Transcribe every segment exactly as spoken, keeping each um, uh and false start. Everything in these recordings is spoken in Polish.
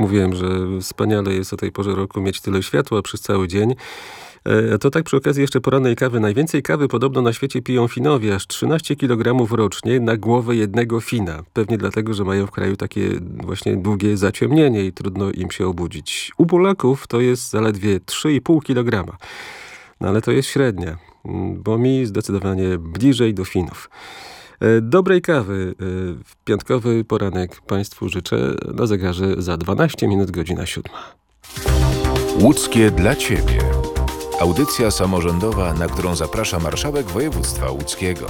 mówiłem, że wspaniale jest o tej porze roku mieć tyle światła przez cały dzień. To tak przy okazji jeszcze porannej kawy. Najwięcej kawy podobno na świecie piją Finowie, aż trzynaście kilogramów rocznie na głowę jednego Fina. Pewnie dlatego, że mają w kraju takie właśnie długie zaciemnienie i trudno im się obudzić. U Polaków to jest zaledwie trzy i pół kilograma. No ale to jest średnia, bo mi zdecydowanie bliżej do Finów. Dobrej kawy w piątkowy poranek Państwu życzę. Na zegarze za dwanaście minut godzina siódma. Łódzkie dla Ciebie. Audycja samorządowa, na którą zaprasza marszałek województwa łódzkiego.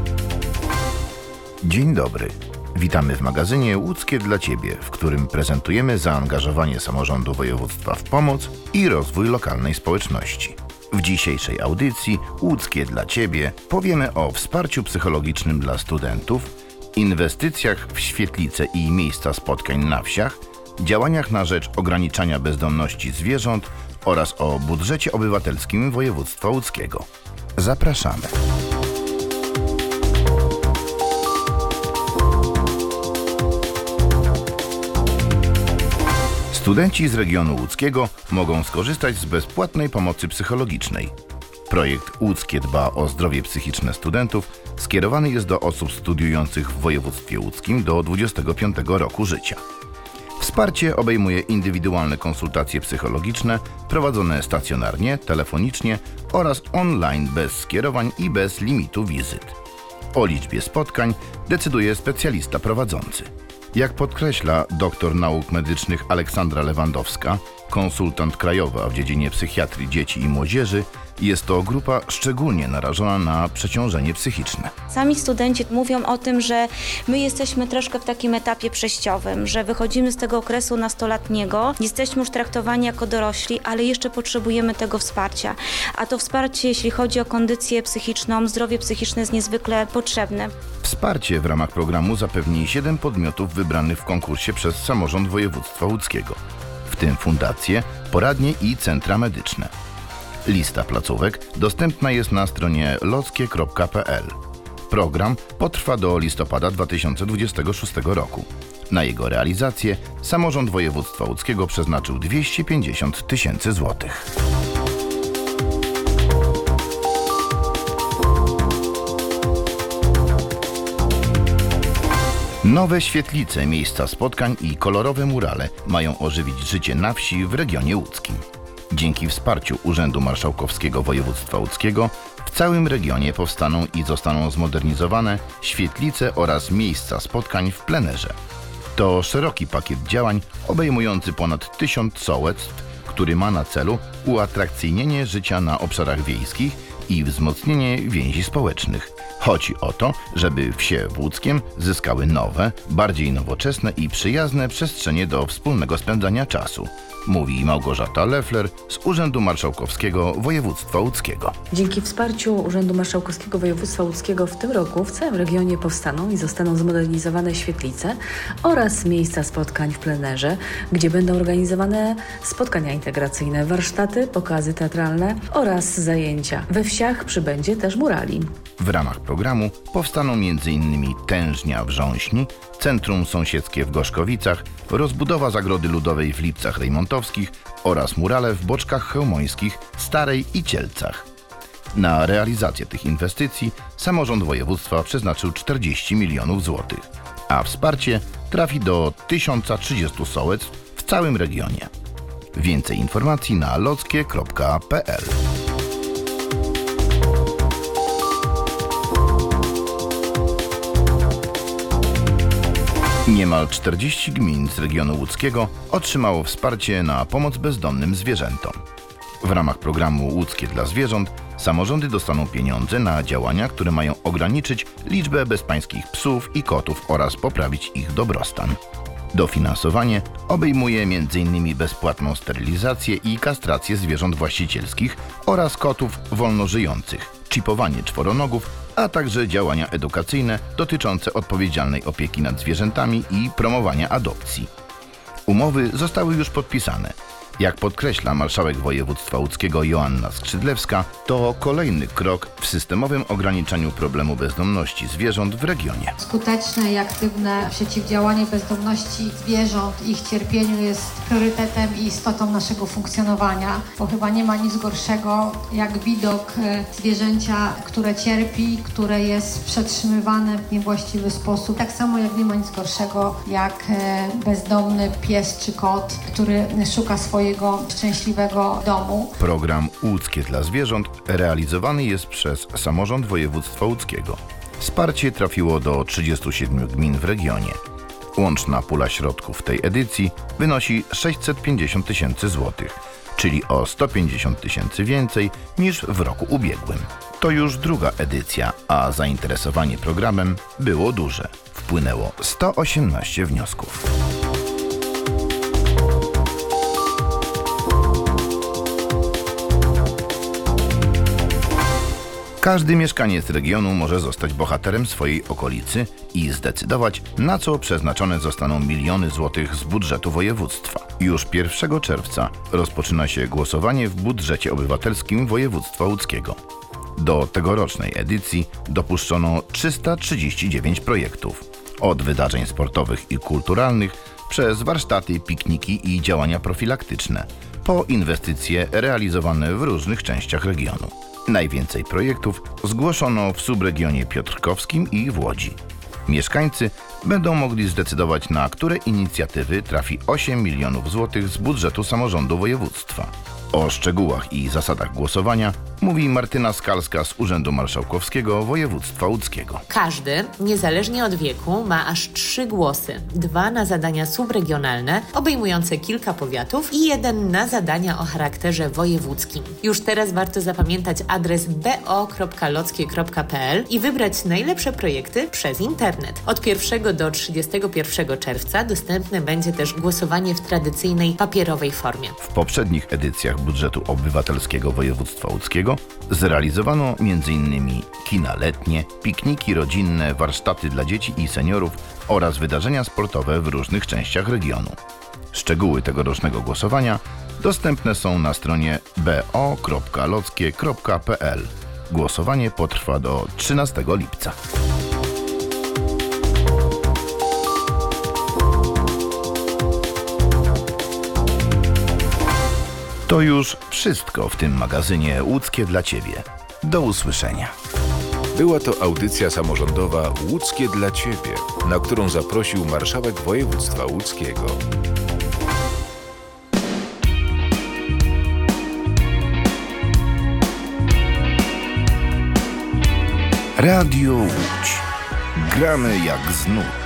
Dzień dobry. Witamy w magazynie Łódzkie dla Ciebie, w którym prezentujemy zaangażowanie samorządu województwa w pomoc i rozwój lokalnej społeczności. W dzisiejszej audycji Łódzkie dla Ciebie powiemy o wsparciu psychologicznym dla studentów, inwestycjach w świetlice i miejsca spotkań na wsiach, działaniach na rzecz ograniczania bezdomności zwierząt oraz o budżecie obywatelskim województwa łódzkiego. Zapraszamy. Studenci z regionu łódzkiego mogą skorzystać z bezpłatnej pomocy psychologicznej. Projekt Łódzkie dba o zdrowie psychiczne studentów skierowany jest do osób studiujących w województwie łódzkim do dwudziestego piątego roku życia. Wsparcie obejmuje indywidualne konsultacje psychologiczne prowadzone stacjonarnie, telefonicznie oraz online bez skierowań i bez limitu wizyt. O liczbie spotkań decyduje specjalista prowadzący. Jak podkreśla doktor nauk medycznych Aleksandra Lewandowska, konsultant krajowa w dziedzinie psychiatrii dzieci i młodzieży, jest to grupa szczególnie narażona na przeciążenie psychiczne. Sami studenci mówią o tym, że my jesteśmy troszkę w takim etapie przejściowym, że wychodzimy z tego okresu nastoletniego, jesteśmy już traktowani jako dorośli, ale jeszcze potrzebujemy tego wsparcia. A to wsparcie, jeśli chodzi o kondycję psychiczną, zdrowie psychiczne jest niezwykle potrzebne. Wsparcie w ramach programu zapewni siedem podmiotów wybranych w konkursie przez samorząd województwa łódzkiego, w tym fundacje, poradnie i centra medyczne. Lista placówek dostępna jest na stronie lockie kropka p l. Program potrwa do listopada dwa tysiące dwudziestego szóstego roku. Na jego realizację samorząd województwa łódzkiego przeznaczył dwieście pięćdziesiąt tysięcy złotych. Nowe świetlice, miejsca spotkań i kolorowe murale mają ożywić życie na wsi w regionie łódzkim. Dzięki wsparciu Urzędu Marszałkowskiego Województwa Łódzkiego w całym regionie powstaną i zostaną zmodernizowane świetlice oraz miejsca spotkań w plenerze. To szeroki pakiet działań obejmujący ponad tysiąc sołectw, który ma na celu uatrakcyjnienie życia na obszarach wiejskich i wzmocnienie więzi społecznych. Chodzi o to, żeby wsie w Łódzkiem zyskały nowe, bardziej nowoczesne i przyjazne przestrzenie do wspólnego spędzania czasu, mówi Małgorzata Leffler z Urzędu Marszałkowskiego Województwa Łódzkiego. Dzięki wsparciu Urzędu Marszałkowskiego Województwa Łódzkiego w tym roku w całym regionie powstaną i zostaną zmodernizowane świetlice oraz miejsca spotkań w plenerze, gdzie będą organizowane spotkania integracyjne, warsztaty, pokazy teatralne oraz zajęcia. We wsiach przybędzie też murali. W ramach programu powstaną między innymi tężnia w Rząśni, Centrum Sąsiedzkie w Gorzkowicach, rozbudowa Zagrody Ludowej w Lipcach Rejmontowskich oraz murale w Boczkach Chełmońskich, Starej i Cielcach. Na realizację tych inwestycji samorząd województwa przeznaczył czterdzieści milionów złotych, a wsparcie trafi do tysiąc trzydzieści sołectw w całym regionie. Więcej informacji na lockie kropka p l. Niemal czterdzieści gmin z regionu łódzkiego otrzymało wsparcie na pomoc bezdomnym zwierzętom. W ramach programu Łódzkie dla zwierząt samorządy dostaną pieniądze na działania, które mają ograniczyć liczbę bezpańskich psów i kotów oraz poprawić ich dobrostan. Dofinansowanie obejmuje między innymi bezpłatną sterylizację i kastrację zwierząt właścicielskich oraz kotów wolnożyjących, czipowanie czworonogów, a także działania edukacyjne dotyczące odpowiedzialnej opieki nad zwierzętami i promowania adopcji. Umowy zostały już podpisane. Jak podkreśla marszałek województwa łódzkiego Joanna Skrzydlewska, to kolejny krok w systemowym ograniczaniu problemu bezdomności zwierząt w regionie. Skuteczne i aktywne przeciwdziałanie bezdomności zwierząt, ich cierpieniu jest priorytetem i istotą naszego funkcjonowania, bo chyba nie ma nic gorszego jak widok zwierzęcia, które cierpi, które jest przetrzymywane w niewłaściwy sposób. Tak samo jak nie ma nic gorszego jak bezdomny pies czy kot, który szuka swojego szczęśliwego domu. Program Łódzkie dla zwierząt realizowany jest przez samorząd województwa łódzkiego. Wsparcie trafiło do trzydziestu siedmiu gmin w regionie. Łączna pula środków tej edycji wynosi sześćset pięćdziesiąt tysięcy złotych, czyli o sto pięćdziesiąt tysięcy więcej niż w roku ubiegłym. To już druga edycja, a zainteresowanie programem było duże. Wpłynęło sto osiemnaście wniosków. Każdy mieszkaniec regionu może zostać bohaterem swojej okolicy i zdecydować, na co przeznaczone zostaną miliony złotych z budżetu województwa. Już pierwszego czerwca rozpoczyna się głosowanie w budżecie obywatelskim województwa łódzkiego. Do tegorocznej edycji dopuszczono trzysta trzydzieści dziewięć projektów. Od wydarzeń sportowych i kulturalnych, przez warsztaty, pikniki i działania profilaktyczne, po inwestycje realizowane w różnych częściach regionu. Najwięcej projektów zgłoszono w subregionie piotrkowskim i w Łodzi. Mieszkańcy będą mogli zdecydować, na które inicjatywy trafi osiem milionów złotych z budżetu samorządu województwa. O szczegółach i zasadach głosowania mówi Martyna Skalska z Urzędu Marszałkowskiego Województwa Łódzkiego. Każdy, niezależnie od wieku, ma aż trzy głosy. Dwa na zadania subregionalne, obejmujące kilka powiatów i jeden na zadania o charakterze wojewódzkim. Już teraz warto zapamiętać adres b o kropka lockie kropka p l i wybrać najlepsze projekty przez internet. Od pierwszego do trzydziestego pierwszego czerwca dostępne będzie też głosowanie w tradycyjnej papierowej formie. W poprzednich edycjach budżetu obywatelskiego województwa łódzkiego zrealizowano między innymi kina letnie, pikniki rodzinne, warsztaty dla dzieci i seniorów oraz wydarzenia sportowe w różnych częściach regionu. Szczegóły tegorocznego głosowania dostępne są na stronie b o kropka lockie kropka p l. Głosowanie potrwa do trzynastego lipca. To już wszystko w tym magazynie Łódzkie dla Ciebie. Do usłyszenia. Była to audycja samorządowa Łódzkie dla Ciebie, na którą zaprosił marszałek województwa łódzkiego. Radio Łódź. Gramy jak z nut.